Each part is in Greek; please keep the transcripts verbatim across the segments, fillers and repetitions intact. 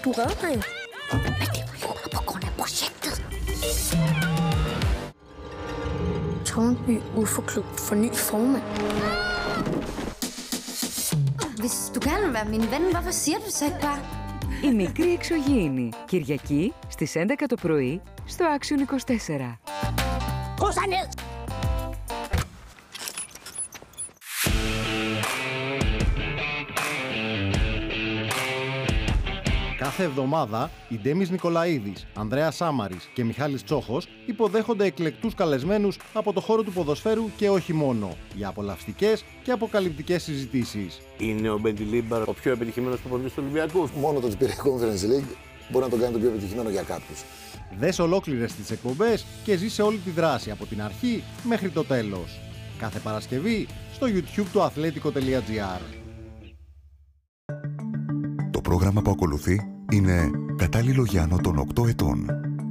Du redder mig jo. Men det var jo på grund af projektet. Tårnby U F O-klub for ny formand. Hvis du gerne vil være min ven, hvorfor siger du så ikke bare? Η μικρή εξωγήινη. Κυριακή στις έντεκα το πρωί στο Action είκοσι τέσσερα. Κούσα νed! Κάθε εβδομάδα οι Ντέμις Νικολαίδης, Ανδρέας Σάμαρης και Μιχάλης Τσόχος υποδέχονται εκλεκτούς καλεσμένους από το χώρο του ποδοσφαίρου και όχι μόνο, για απολαυστικές και αποκαλυπτικές συζητήσεις. Είναι ο Μπεντιλίμπαρ ο πιο επιτυχημένος προπονητής του Ολυμπιακού? Μόνο το ότι πήρε Conference League μπορεί να τον κάνει το πιο επιτυχημένο για κάποιους. Δες ολόκληρες τις εκπομπές και ζήσε όλη τη δράση από την αρχή μέχρι το τέλος. Κάθε Παρασκευή στο YouTube του αθλέτικο τελεία τζι άρ. Το πρόγραμμα που ακολουθεί είναι κατάλληλο για άνω των οκτώ ετών.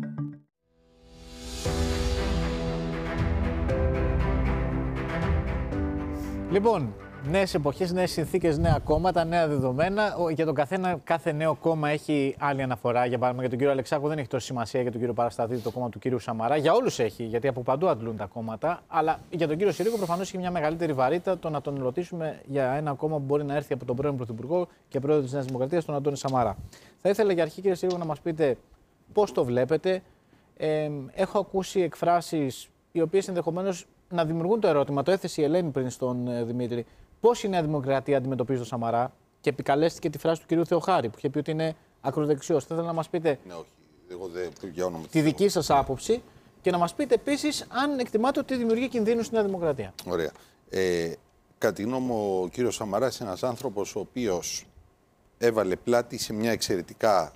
Λοιπόν, νέες εποχές, νέες συνθήκες, νέα κόμματα, νέα δεδομένα. Για τον καθένα, κάθε νέο κόμμα έχει άλλη αναφορά. Για παράδειγμα, για τον κύριο Αλεξάκου δεν έχει τόση σημασία, για τον κύριο Παραστατίδη το κόμμα του κύριου Σαμαρά. Για όλους έχει, γιατί από παντού αντλούν τα κόμματα. Αλλά για τον κύριο Συρίγο προφανώς έχει μια μεγαλύτερη βαρύτητα το να τον ρωτήσουμε για ένα κόμμα που μπορεί να έρθει από τον πρώην Πρωθυπουργό και πρόεδρο της Νέας Δημοκρατίας, τον Αντώνη Σαμαρά. Θα ήθελα για αρχή, κύριε Συρίγο, να μας πείτε πώς το βλέπετε. Ε, έχω ακούσει εκφράσεις οι οποίες ενδεχομένως να δημιουργούν το ερώτημα. Το έθεσε η Ελένη πριν στον ε, Δημήτρη. Πώς η Νέα Δημοκρατία αντιμετωπίζει τον Σαμαρά, και επικαλέστηκε τη φράση του κυρίου Θεοχάρη που είχε πει ότι είναι ακροδεξιός. Θα ήθελα να μας πείτε ναι, όχι. Εγώ δεν, για όνομα τη δική σας άποψη και να μας πείτε επίσης αν εκτιμάτε ότι δημιουργεί κινδύνους στη Νέα Δημοκρατία. Ωραία. Ε, κατά τη γνώμη μου, ο κύριος Σαμαράς είναι ένας άνθρωπος ο οποίος έβαλε πλάτη σε μια εξαιρετικά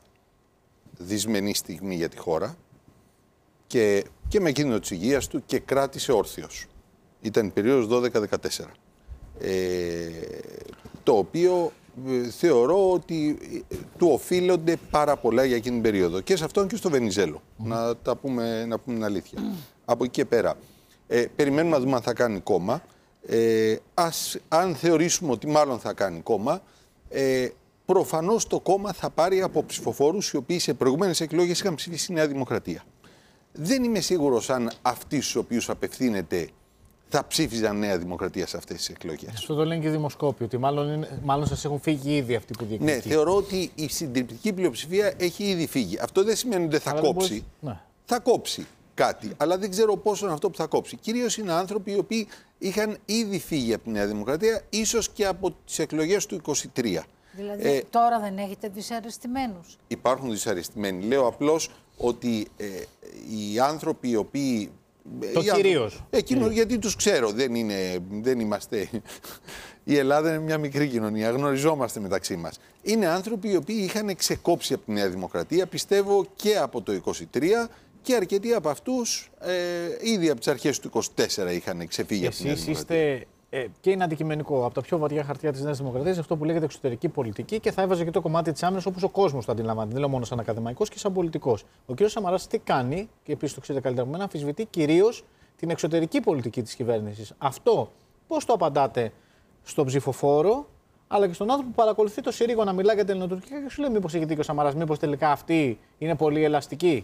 δυσμενή στιγμή για τη χώρα και, και με κίνδυνο της υγείας του και κράτησε όρθιος. Ήταν η περίοδος δώδεκα δεκατέσσερα. Ε, το οποίο ε, θεωρώ ότι ε, του οφείλονται πάρα πολλά για εκείνη την περίοδο. Και σε αυτόν και στο Βενιζέλο. Mm. Να τα πούμε, να πούμε την αλήθεια. Mm. Από εκεί και πέρα. Ε, περιμένουμε να δούμε αν θα κάνει κόμμα. Ε, ας, αν θεωρήσουμε ότι μάλλον θα κάνει κόμμα, ε, προφανώς το κόμμα θα πάρει από ψηφοφόρους οι οποίοι σε προηγούμενες εκλογές είχαν ψηφίσει Νέα Δημοκρατία. Δεν είμαι σίγουρος αν αυτοί στους οποίους απευθύνεται θα ψήφιζαν Νέα Δημοκρατία σε αυτές τις εκλογές. Αυτό το λένε και οι δημοσκόποι, ότι μάλλον, είναι, μάλλον σας έχουν φύγει ήδη αυτοί που διεκδικούν. Ναι, θεωρώ ότι η συντριπτική πλειοψηφία έχει ήδη φύγει. Αυτό δεν σημαίνει ότι δεν θα αλλά κόψει. Μπορείς... Ναι. Θα κόψει κάτι, αλλά δεν ξέρω πόσο είναι αυτό που θα κόψει. Κυρίως είναι άνθρωποι οι οποίοι είχαν ήδη φύγει από τη Νέα Δημοκρατία, ίσως και από τις εκλογές του είκοσι τρία. Δηλαδή ε, τώρα δεν έχετε δυσαρεστημένους? Υπάρχουν δυσαρεστημένοι. Λέω απλώς ότι ε, οι άνθρωποι οι οποίοι... Το κυρίως. Εκείνο γιατί τους ξέρω, δεν, είναι, δεν είμαστε... Η Ελλάδα είναι μια μικρή κοινωνία, γνωριζόμαστε μεταξύ μας. Είναι άνθρωποι οι οποίοι είχαν ξεκόψει από τη Νέα Δημοκρατία, πιστεύω και από το είκοσι τρία και αρκετοί από αυτούς ε, ήδη από τις αρχές του είκοσι τέσσερα είχαν ξεφύγει από τη Νέα Δημοκρατία. Είστε, ε, και είναι αντικειμενικό, από τα πιο βαριά χαρτιά της Νέας Δημοκρατίας, αυτό που λέγεται εξωτερική πολιτική και θα έβαζε και το κομμάτι της άμυνας όπως ο κόσμος το αντιλαμβάνεται. Δεν λέω μόνο σαν ακαδημαϊκός και σαν πολιτικός. Ο κ. Σαμαράς τι κάνει, και επίσης το ξέρετε καλύτερα από μένα, αμφισβητεί κυρίως την εξωτερική πολιτική της κυβέρνησης. Αυτό πώς το απαντάτε στον ψηφοφόρο, αλλά και στον άνθρωπο που παρακολουθεί το Συρίγο να μιλάει για την ελληνοτουρκία και σου λέει μήπως έχει δίκιο ο Σαμαράς, μήπως τελικά αυτή είναι πολύ ελαστική?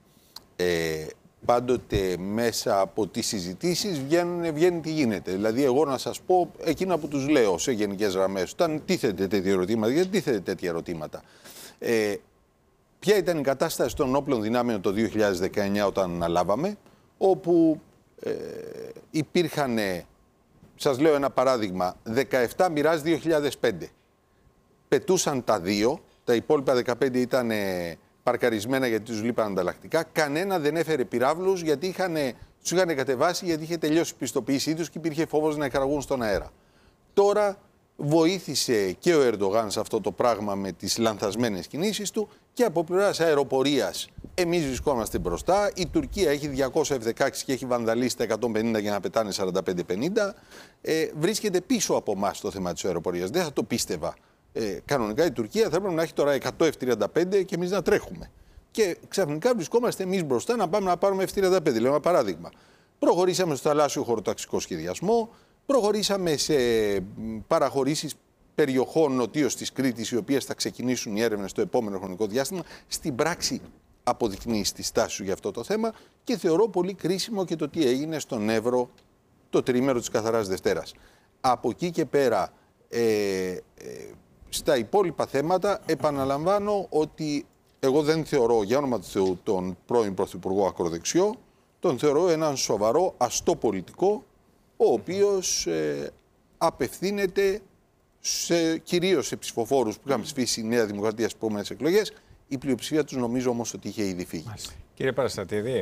Ε, πάντοτε μέσα από τις συζητήσεις βγαίνουν, βγαίνει τι γίνεται. Δηλαδή, εγώ να σας πω εκείνα που τους λέω σε γενικές γραμμές, όταν τίθεται τέτοια ερωτήματα, γιατί τίθεται τέτοια ερωτήματα. Ε, ποια ήταν η κατάσταση των όπλων δυνάμεων το δύο χιλιάδες δεκαεννιά όταν αναλάβαμε, όπου ε, υπήρχαν, σας λέω ένα παράδειγμα, δεκαεπτά μοιράς δύο χιλιάδες πέντε. Πετούσαν τα δύο, τα υπόλοιπα δεκαπέντε ήταν παρκαρισμένα γιατί τους λείπαν ανταλλακτικά. Κανένα δεν έφερε πυράβλους γιατί είχαν, τους είχαν κατεβάσει γιατί είχε τελειώσει η πιστοποίησή τους και υπήρχε φόβος να εκραγούν στον αέρα. Τώρα βοήθησε και ο Ερντογάν σε αυτό το πράγμα με τις λανθασμένες κινήσεις του και από πλευράς αεροπορίας εμείς βρισκόμαστε μπροστά. Η Τουρκία έχει διακόσια εφ δεκαέξι και έχει βανδαλίσει τα εκατόν πενήντα για να πετάνε σαράντα πέντε πενήντα. Ε, βρίσκεται πίσω από εμάς το θέμα της αεροπορίας. Δεν θα το πίστευα. Ε, κανονικά η Τουρκία θα έπρεπε να έχει τώρα εκατό εφ τριάντα πέντε και εμείς να τρέχουμε. Και ξαφνικά βρισκόμαστε εμείς μπροστά να πάμε να πάρουμε εφ τριάντα πέντε. Λέω ένα παράδειγμα. Προχωρήσαμε στο θαλάσσιο χωροταξικό σχεδιασμό, προχωρήσαμε σε παραχωρήσεις περιοχών νοτίως της Κρήτης, οι οποίες θα ξεκινήσουν οι έρευνες στο επόμενο χρονικό διάστημα, στην πράξη αποδεικνύει τη στάση σου για αυτό το θέμα και θεωρώ πολύ κρίσιμο και το τι έγινε στον Εύρο το τριήμερο της Καθαράς Δευτέρας. Από εκεί και πέρα, ε, ε, στα υπόλοιπα θέματα, επαναλαμβάνω ότι εγώ δεν θεωρώ, για όνομα του Θεού, τον πρώην Πρωθυπουργό ακροδεξιό, τον θεωρώ έναν σοβαρό αστό πολιτικό, ο οποίος ε, απευθύνεται σε, κυρίως σε ψηφοφόρους που είχαν ψηφίσει η Νέα Δημοκρατία στις επόμενες εκλογές. Η πλειοψηφία τους νομίζω όμως ότι είχε ήδη φύγει. Κύριε Παραστατίδη,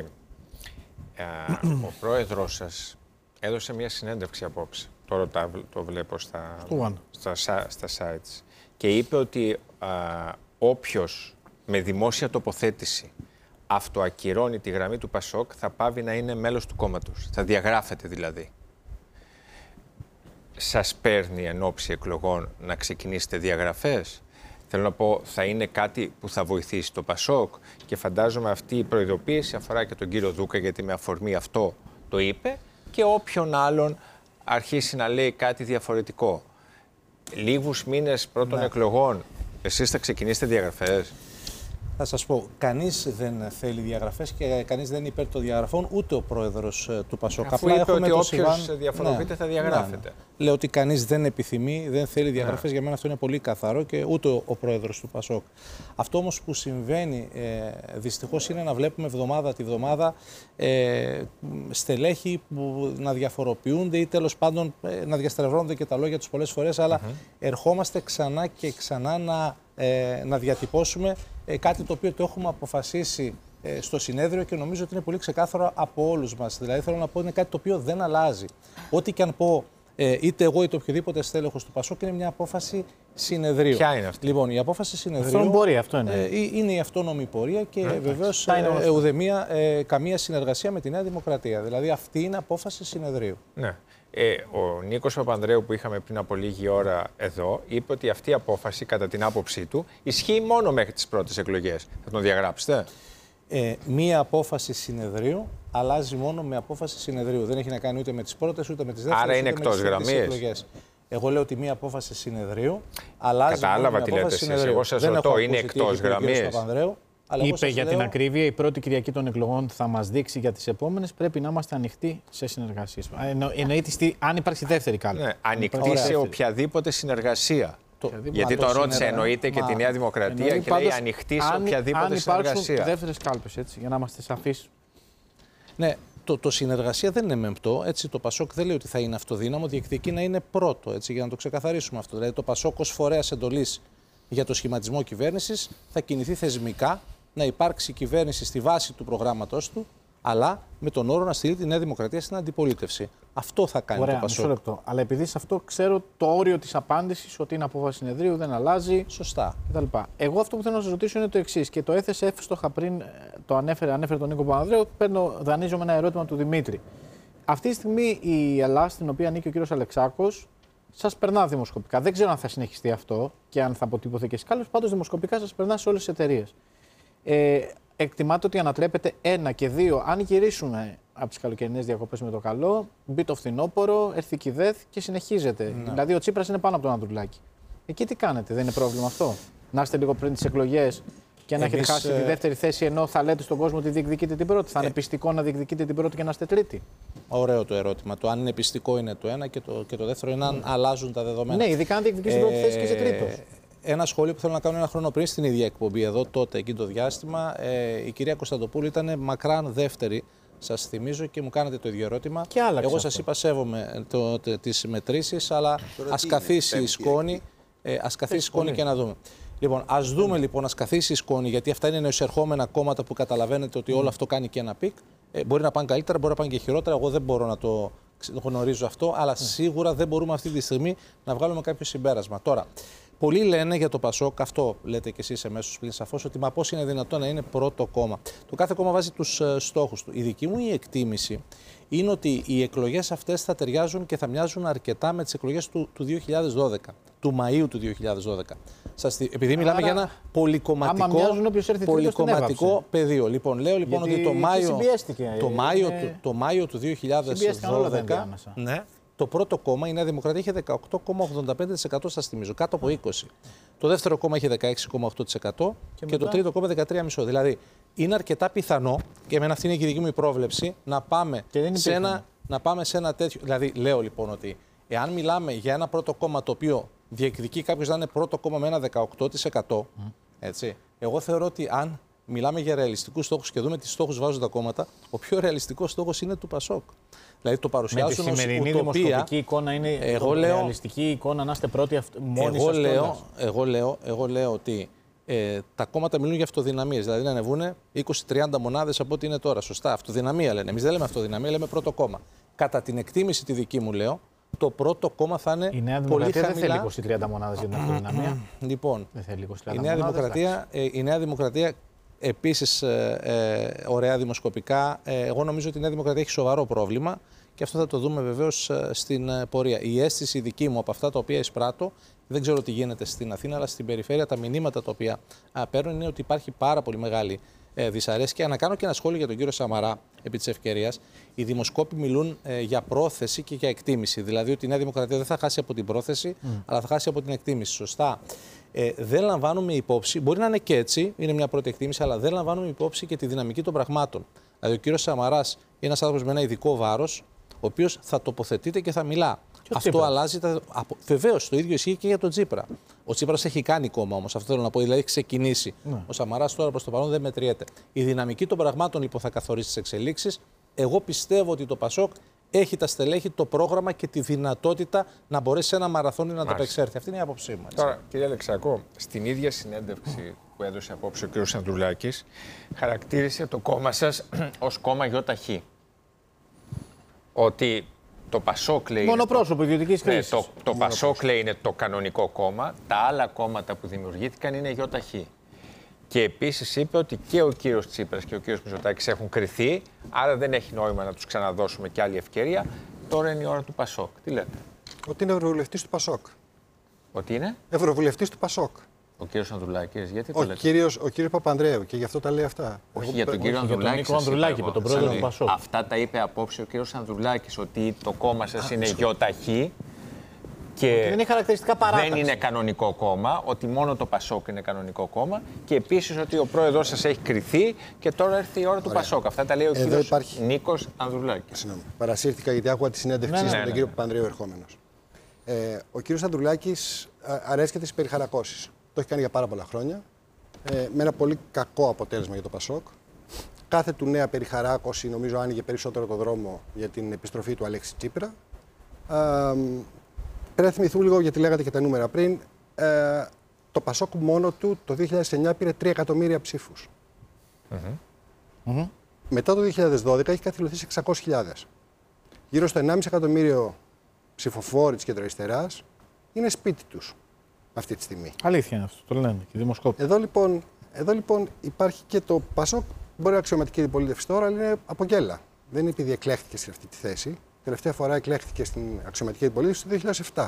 ο πρόεδρος σας έδωσε μια συνέντευξη απόψε. Τώρα το βλέπω στα, στα, στα sites. Και είπε ότι α, όποιος με δημόσια τοποθέτηση αυτοακυρώνει τη γραμμή του Πασόκ θα πάβει να είναι μέλος του κόμματος. Θα διαγράφεται δηλαδή. Σας παίρνει εν ώψη εκλογών να ξεκινήσετε διαγραφές? Θέλω να πω, θα είναι κάτι που θα βοηθήσει το Πασόκ και φαντάζομαι αυτή η προειδοποίηση αφορά και τον κύριο Δούκα, γιατί με αφορμή αυτό το είπε, και όποιον άλλον αρχίσει να λέει κάτι διαφορετικό. Λίγους μήνες πρώτων ναι. εκλογών, εσείς θα ξεκινήσετε διαγραφές? Θα σας πω, κανείς δεν θέλει διαγραφές και κανείς δεν είναι υπέρ των διαγραφών, ούτε ο πρόεδρος του Πασόκ. Αφού είπε ότι όποιος διαφοροποιείται ναι, θα διαγράφεται. Ναι, ναι. Λέω ότι κανείς δεν επιθυμεί, δεν θέλει διαγραφές, ναι. για μένα αυτό είναι πολύ καθαρό και ούτε ο πρόεδρος του Πασόκ. Αυτό όμως που συμβαίνει ε, δυστυχώς είναι να βλέπουμε εβδομάδα τη βδομάδα ε, στελέχη που να διαφοροποιούνται ή τέλος πάντων ε, να διαστρεβλώνονται και τα λόγια τους πολλές φορές, αλλά mm-hmm. ερχόμαστε ξανά και ξανά να, ε, να διατυπώσουμε ε, κάτι το οποίο το έχουμε αποφασίσει ε, στο συνέδριο και νομίζω ότι είναι πολύ ξεκάθαρο από όλους μας. Δηλαδή θέλω να πω είναι κάτι το οποίο δεν αλλάζει. Ό,τι και αν πω ε, είτε εγώ είτε οποιοδήποτε στέλεχος του Πασόκ είναι μια απόφαση συνεδρίου. Ποια είναι αυτή? Λοιπόν, η απόφαση συνεδρίου αυτό πορεία, αυτό είναι. Ε, είναι η αυτόνομη πορεία και mm. βεβαίως ε, ε, ουδεμία ε, καμία συνεργασία με τη Νέα Δημοκρατία. Δηλαδή αυτή είναι απόφαση συνεδρίου. Ναι. Ε, ο Νίκος Παπανδρέου που είχαμε πριν από λίγη ώρα εδώ είπε ότι αυτή η απόφαση κατά την άποψή του ισχύει μόνο μέχρι τις πρώτες εκλογές. Θα τον διαγράψετε? Ε, μία απόφαση συνεδρίου αλλάζει μόνο με απόφαση συνεδρίου. Δεν έχει να κάνει ούτε με τις πρώτες ούτε με τις δεύτερες. Άρα είναι εκτός γραμμής. Εγώ λέω ότι μία απόφαση συνεδρίου αλλάζει Κατάλαβα μόνο με τι απόφαση λέτε συνεδρίου. Εγώ σας Δεν ρωτώ, είναι εκτός γραμμής? Είπε για λέω... την ακρίβεια, η πρώτη Κυριακή των εκλογών θα μας δείξει για τις επόμενες. Πρέπει να είμαστε ανοιχτοί σε συνεργασίες. Εννο, εννοείται στη, αν υπάρξει δεύτερη κάλπη. Ναι, ανοιχτοί σε οποιαδήποτε συνεργασία. Το, Γιατί το ρώτησε, συνεργα... εννοείται και μα... τη Νέα Δημοκρατία εννοεί, και πάντως, λέει ανοιχτή σε οποιαδήποτε αν συνεργασία. Αν υπάρξουν δεύτερες κάλπες, έτσι, για να είμαστε σαφείς. Ναι, το, το συνεργασία δεν είναι μεμπτό. Έτσι, το Πασόκ δεν λέει ότι θα είναι αυτοδύναμο, διεκδικεί να είναι πρώτο. Έτσι, για να το ξεκαθαρίσουμε αυτό. Δηλαδή, το Πασόκ ως φορέας εντολής για το σχηματισμό κυβέρνησης θα κινηθεί θεσμικά να υπάρξει κυβέρνηση στη βάση του προγράμματός του, αλλά με τον όρο να στείλει τη Νέα Δημοκρατία στην αντιπολίτευση. Αυτό θα κάνει. Ωραία, το Πασόκ. Μισό λεπτό. Αλλά επειδή σε αυτό ξέρω το όριο της απάντησης, ότι είναι απόφαση συνεδρίου, δεν αλλάζει. Σωστά. Κτλ. Εγώ αυτό που θέλω να σας ρωτήσω είναι το εξής, και το έθεσε εύστοχα πριν, το ανέφερε, ανέφερε τον Νίκο Παπανδρέου. Παίρνω, δανείζομαι ένα ερώτημα του Δημήτρη. Αυτή τη στιγμή η Ελλάδα, στην οποία ανήκει ο κύριος Αλεξάκος, σας περνά δημοσκοπικά. Δεν ξέρω αν θα συνεχιστεί αυτό και αν θα αποτυπωθεί και σκάλος. Πάντως δημοσκοπικά σας περνά σε όλες τις εταιρείες. Ε, εκτιμάται ότι ανατρέπεται ένα και δύο. Αν γυρίσουμε από τις καλοκαιρινές διακοπές με το καλό, μπει το φθινόπωρο, έρθει η ΔΕΘ και συνεχίζεται. Ναι. Δηλαδή ο Τσίπρας είναι πάνω από τον Ανδρουλάκη. Εκεί τι κάνετε, δεν είναι πρόβλημα αυτό? Να είστε λίγο πριν τις εκλογές και να Εμείς, έχετε χάσει ε... τη δεύτερη θέση, ενώ θα λέτε στον κόσμο ότι διεκδικείτε την πρώτη. Θα ε... είναι πιστικό να διεκδικείτε την πρώτη και να είστε τρίτη? Ωραίο το ερώτημα. Το αν είναι πιστικό είναι το ένα και το, και το δεύτερο είναι αν mm. αλλάζουν τα δεδομένα. Ναι, ειδικά αν διεκδικήσει την πρώτη θέση και είσαι τρίτος. Ένα σχόλιο που θέλω να κάνω ένα χρόνο πριν στην ίδια εκπομπή εδώ, τότε, εκείνο το διάστημα, ε, η κυρία Κωνσταντοπούλου ήταν μακράν δεύτερη. Σας θυμίζω και μου κάνατε το ίδιο ερώτημα. Και άλλαξε. Εγώ σας είπα, σέβομαι το, το, τις μετρήσεις, αλλά ας καθίσει η σκόνη, ε, ας καθίσει η σκόνη και να δούμε. Λοιπόν, ας δούμε λοιπόν, ας καθίσει η σκόνη, γιατί αυτά είναι νεοεισερχόμενα κόμματα που καταλαβαίνετε ότι mm. όλο αυτό κάνει και ένα πικ. Ε, μπορεί να πάνε καλύτερα, μπορεί να πάνε και χειρότερα. Εγώ δεν μπορώ να το γνωρίζω αυτό, αλλά mm. σίγουρα δεν μπορούμε αυτή τη στιγμή να βγάλουμε κάποιο συμπέρασμα. Τώρα, πολλοί λένε για το Πασόκ, αυτό λέτε κι εσείς εμέσως πριν σαφώς, ότι μα πώς είναι δυνατόν να είναι πρώτο κόμμα. Το κάθε κόμμα βάζει τους uh, στόχους του. Η δική μου η εκτίμηση είναι ότι οι εκλογές αυτές θα ταιριάζουν και θα μοιάζουν αρκετά με τις εκλογές του, του δύο χιλιάδες δώδεκα, του Μαΐου του δύο χιλιάδες δώδεκα. Σας, επειδή Άρα, μιλάμε για ένα πολυκομματικό, πολυκομματικό πεδίο. Λοιπόν, λέω λοιπόν Γιατί ότι το Μάιο, το, Μάιο, το, το Μάιο του δύο χιλιάδες δώδεκα ναι, Το πρώτο κόμμα, η Νέα Δημοκρατία, είχε δεκαοκτώ κόμμα ογδόντα πέντε τοις εκατό, σας θυμίζω, κάτω από είκοσι τοις εκατό. Το δεύτερο κόμμα είχε δεκαέξι κόμμα οκτώ τοις εκατό και, και το τρίτο κόμμα δεκατρία κόμμα πέντε τοις εκατό. Δηλαδή, είναι αρκετά πιθανό, και εμένα αυτή είναι και η δική μου η πρόβλεψη, να πάμε, σε ένα, να πάμε σε ένα τέτοιο. Δηλαδή, λέω λοιπόν ότι εάν μιλάμε για ένα πρώτο κόμμα το οποίο διεκδικεί κάποιος να είναι πρώτο κόμμα με ένα δεκαοκτώ τοις εκατό, mm. έτσι, εγώ θεωρώ ότι αν μιλάμε για ρεαλιστικούς στόχους και δούμε τι στόχους βάζουν τα κόμματα, ο πιο ρεαλιστικός στόχος είναι του Πασόκ. Δηλαδή το παρουσιάζουν ως ουτοπία. Με τη σημερινή δημοσκοπική εικόνα είναι εγώ λέω, ρεαλιστική εικόνα να είστε πρώτοι μόνοι εγώ σας λέω, εγώ, λέω, εγώ λέω ότι ε, τα κόμματα μιλούν για αυτοδυναμίες. Δηλαδή να ανεβούν είκοσι με τριάντα μονάδες από ό,τι είναι τώρα. Σωστά. Αυτοδυναμία λένε. Εμείς δεν λέμε αυτοδυναμία, λέμε πρώτο κόμμα. Κατά την εκτίμηση τη δική μου, λέω, το πρώτο κόμμα θα είναι η Νέα πολύ Δημοκρατία χαμηλά. Δεν θέλει είκοσι με τριάντα μονάδες για την αυτοδυναμία. Λοιπόν, δεν θέλει είκοσι με τριάντα η, Νέα μονάδες, Δημοκρατία, ε, η Νέα Δημοκρατία επίσης ε, ε, ωραία δημοσκοπικά. Ε, εγώ νομίζω ότι η Νέα Δημοκρατία έχει σοβαρό πρόβλημα και αυτό θα το δούμε βεβαίως ε, στην ε, πορεία. Η αίσθηση δική μου από αυτά τα οποία εισπράττω, δεν ξέρω τι γίνεται στην Αθήνα, αλλά στην περιφέρεια τα μηνύματα τα οποία α, παίρνουν είναι ότι υπάρχει πάρα πολύ μεγάλη ε, δυσαρέσκεια. Να κάνω και ένα σχόλιο για τον κύριο Σαμαρά επί της ευκαιρίας. Οι δημοσκόποι μιλούν ε, για πρόθεση και για εκτίμηση. Δηλαδή ότι η Νέα Δημοκρατία δεν θα χάσει από την πρόθεση, mm. αλλά θα χάσει από την εκτίμηση. Σωστά. Ε, δεν λαμβάνουμε υπόψη, μπορεί να είναι και έτσι, είναι μια πρώτη εκτίμηση, αλλά δεν λαμβάνουμε υπόψη και τη δυναμική των πραγμάτων. Δηλαδή, ο κύριος Σαμαράς είναι ένας άνθρωπος με ένα ειδικό βάρος, ο οποίος θα τοποθετείται και θα μιλά. Αυτό Τσίπρα. αλλάζει. Τα... Βεβαίως, το ίδιο ισχύει και για τον Τσίπρα. Ο Τσίπρας έχει κάνει κόμμα όμως, αυτό θέλω να πω, δηλαδή έχει ξεκινήσει. Ναι. Ο Σαμαράς τώρα προς το παρόν δεν μετριέται. Η δυναμική των πραγμάτων λοιπόν θα καθορίσει τις εξελίξεις. Εγώ πιστεύω ότι το Πασόκ έχει τα στελέχη, το πρόγραμμα και τη δυνατότητα να μπορέσει σε ένα μαραθώνι να ανταπεξέλθει. Αυτή είναι η άποψή μου. Έτσι. Τώρα, κύριε Αλεξακό, στην ίδια συνέντευξη που έδωσε απόψε ο κ. Ανδρουλάκης, χαρακτήρισε το κόμμα σας ως κόμμα ΙΧ. Ότι το Πασόκ λέει. Μονοπρόσωπο ιδιωτικής κρίσης. Ναι, το, το Πασόκ λέει είναι το κανονικό κόμμα. Τα άλλα κόμματα που δημιουργήθηκαν είναι ΙΧ. Και επίσης είπε ότι και ο κύριος Τσίπρας και ο κύριος Μητσοτάκης έχουν κριθεί, άρα δεν έχει νόημα να τους ξαναδώσουμε κι άλλη ευκαιρία. Τώρα είναι η ώρα του Πασόκ. Τι λέτε? Ότι είναι ευρωβουλευτής του Πασόκ. Ότι είναι? Ευρωβουλευτής του Πασόκ. Ο κύριος Ανδρουλάκης, γιατί το ο λέτε? Κύριος, ο κύριος Παπανδρέου και γι' αυτό τα λέει αυτά. Όχι, Εγώ, για τον κύριο Ανδρουλάκη. Για τον Ανδρουλάκη, τον πρόεδρο του Πασόκ. Αυτά τα είπε απόψε ο κύριος Ανδρουλάκης, ότι το κόμμα σας είναι ΙΧ. Και δεν είναι χαρακτηριστικά παράταξη. Δεν είναι κανονικό κόμμα, ότι μόνο το Πασόκ είναι κανονικό κόμμα και επίσης ότι ο πρόεδρος σας έχει κριθεί και τώρα έρθει η ώρα του Ωραία. Πασόκ. Αυτά τα λέει ο Εδώ κύριος υπάρχει... Νίκος Ανδρουλάκης. Συγγνώμη. Παρασύρθηκα γιατί άκουγα τη συνέντευξή ναι, ναι, ναι. με τον κύριο Παπανδρέου ερχόμενος. Ε, ο κύριος Ανδρουλάκης αρέσκεται στις περιχαρακώσεις. Το έχει κάνει για πάρα πολλά χρόνια. Ε, με ένα πολύ κακό αποτέλεσμα για το Πασόκ. Κάθε του νέα περιχαράκωση νομίζω άνοιγε περισσότερο το δρόμο για την επιστροφή του Αλέξη Τσίπρα. Ε, Πρέπει να θυμηθούμε λίγο, γιατί λέγατε και τα νούμερα πριν. Ε, το Πασόκ μόνο του το δύο χιλιάδες εννιά πήρε τρία εκατομμύρια ψήφους. Mm-hmm. Mm-hmm. Μετά το δύο χιλιάδες δώδεκα έχει καθυλωθεί σε εξακόσιες χιλιάδες. Γύρω στο ενάμιση εκατομμύριο ψηφοφόροι της κεντροαριστεράς είναι σπίτι τους αυτή τη στιγμή. Αλήθεια είναι αυτό, το λένε και οι δημοσκόποι. Εδώ λοιπόν, εδώ λοιπόν υπάρχει και το Πασόκ, μπορεί να αξιωματική αντιπολίτευση τώρα, αλλά είναι από γκέλα. Δεν είναι επειδή εκλέχθηκε σε αυτή τη θέση. Τελευταία φορά εκλέχθηκε στην αξιωματική αντιπολίτευση το δύο χιλιάδες επτά.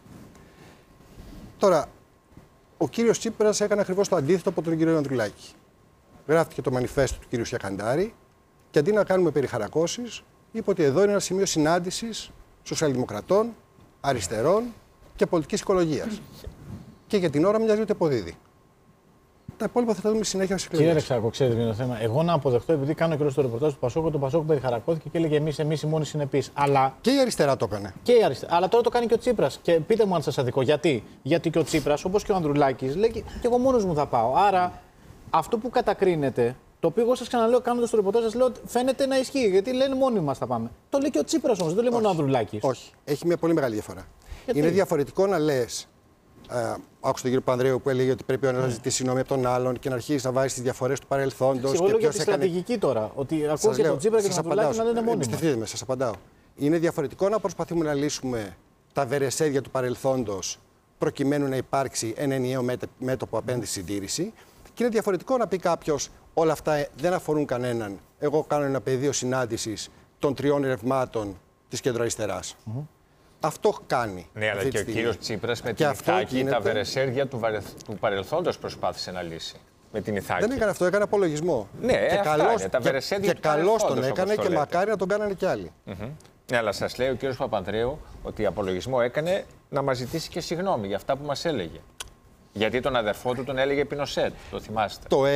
Τώρα, ο κύριος Τσίπρας έκανε ακριβώς το αντίθετο από τον κύριο Ανδρουλάκη. Γράφτηκε το μανιφέστο του κύριου Σιακαντάρη και αντί να κάνουμε περιχαρακώσεις, είπε ότι εδώ είναι ένα σημείο συνάντησης σοσιαλδημοκρατών, αριστερών και πολιτικής οικολογίας. Και για την ώρα μοιάζει ότι αποδίδει. Τα υπόλοιπα θα τα δούμε συνέχεια στις εκλογές. Κύριε Αλεξάκο, ξέρετε ποιο είναι το θέμα. Εγώ να αποδεχτώ, επειδή κάνω και στο ρεπορτάζ του Πασόκ, το Πασόκ περιχαρακώθηκε και έλεγε εμείς εμείς οι μόνοι συνεπείς. Αλλά... Και η αριστερά το έκανε. Και η αριστερά. Αλλά τώρα το κάνει και ο Τσίπρας. Και πείτε μου αν σας αδικώ. Γιατί? Γιατί και ο Τσίπρας, όπως και ο Ανδρουλάκης, λέει και εγώ μόνος μου θα πάω. Άρα αυτό που κατακρίνεται, το οποίο εγώ σας ξαναλέω κάνοντας το ρεπορτάζ, σας λέω ότι φαίνεται να ισχύει. Γιατί λένε μόνοι μας θα πάμε. Το λέει και ο Τσίπρας όμως, δεν το λέει μόνο ο Ανδρουλάκης. Όχι. Έχει μια πολύ μεγάλη διαφορά. Γιατί? Είναι διαφορετικό να λες. Uh, άκουσα τον κύριο Παπανδρέου που έλεγε ότι πρέπει να ζητήσει συγγνώμη από τον άλλον και να αρχίσει να βάζει τις διαφορές του παρελθόντος. Εγώ λέω για τη έκανε... στρατηγική τώρα. Ότι ακούω και τον Τσίπρα και τον Ανδρουλάκη να λένε μόνοι. Εμπιστευτείτε με, σας απαντάω. Είναι διαφορετικό να προσπαθούμε να λύσουμε τα βερεσέδια του παρελθόντος προκειμένου να υπάρξει ένα ενιαίο μέτωπο απέναντι στη συντήρηση. Και είναι διαφορετικό να πει κάποιος όλα αυτά δεν αφορούν κανέναν. Εγώ κάνω ένα πεδίο συνάντησης των τριών ρευμάτων της κεντροαριστεράς. Mm-hmm. Αυτό κάνει. Ναι, αλλά και ο κύριος Τσίπρας με την Ιθάκη τα βερεσέρδια του, βαρε... του παρελθόντος προσπάθησε να λύσει. Με την Ιθάκη. Δεν έκανε αυτό, έκανε απολογισμό. Ναι, και αυτά καλώς, είναι, τα βερεσέρδια και, του και καλώς τον όπως έκανε το και λέτε. μακάρι να τον κάνανε κι άλλοι. Mm-hmm. Ναι, αλλά σας λέει ο κύριος Παπανδρέου ότι απολογισμό έκανε να μας ζητήσει και συγγνώμη για αυτά που μας έλεγε. Γιατί τον αδερφό του τον έλεγε Πινοσέτ, το θυμάστε. Το